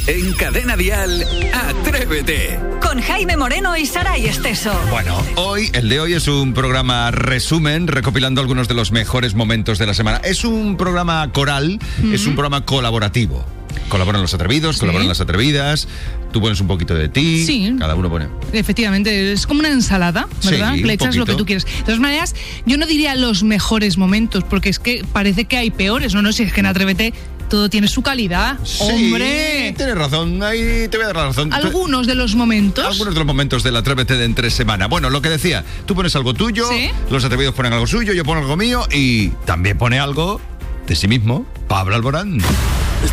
En Cadena Dial, Atrévete. Con Jaime Moreno y Saray Esteso. Bueno, el de hoy es un programa resumen, recopilando algunos de los mejores momentos de la semana. Es un programa coral, es un programa colaborativo. Colaboran los atrevidos, colaboran las atrevidas. Tú pones un poquito de ti, sí. Cada uno pone. Efectivamente, es como una ensalada, ¿verdad? Sí, le echas lo que tú quieres. De todas maneras, yo no diría los mejores momentos, porque es que parece que hay peores. No, si es que en Atrévete todo tiene su calidad. Sí, ¡Hombre! Tienes razón, ahí te voy a dar la razón. Algunos de los momentos. Algunos de los momentos del Atrévete de entre semana. Bueno, lo que decía, tú pones algo tuyo, ¿sí? Los atrevidos ponen algo suyo, yo pongo algo mío y también pone algo de sí mismo Pablo Alborán.